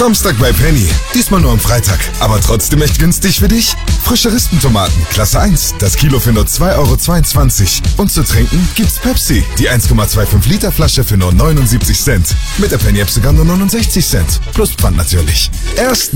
Samstag bei Penny. Diesmal nur am Freitag, aber trotzdem echt günstig für dich. Frische Rispentomaten, Klasse 1. Das Kilo für nur 2,22 €. Und zu trinken gibt's Pepsi. Die 1,25 Liter Flasche für nur 79 Cent. Mit der Penny-App sogar nur 69 Cent. Plus Pfand natürlich. Erst